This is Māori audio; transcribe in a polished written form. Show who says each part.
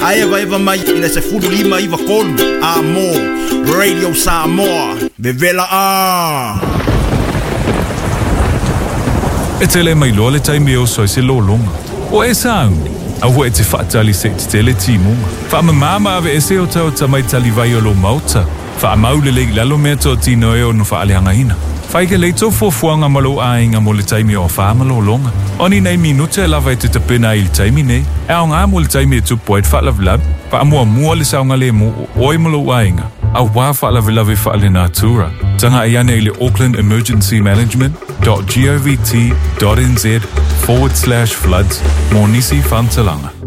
Speaker 1: Ae vai mai ina se fulu lima iwa kolu. Amo, Radio Samoa. Vevela a.
Speaker 2: E tele mai loa le taimi o soi se lolonga. O e sauni. Au e te whaatali se te tele timunga. Whaamamama ave e se o tau ta mai tali vai o lo mauta. Whaamaule le lalo mea to tino e o no whaaleanga ina. Whaike leito fuafuanga malo ainga mo le taimi o whaamalo longa. Oni nei minute e lava e te tapena i le taimi nei. E au ngā mo le taimi e tupo e te whaalavilab. Whaamua mua le saunga le mo oi malo ainga. Au wā whaalavilavi whaale nātura. Tanga e ane i le Auckland Emergency Management.govt.nz/floods. Mo nisi whantalanga.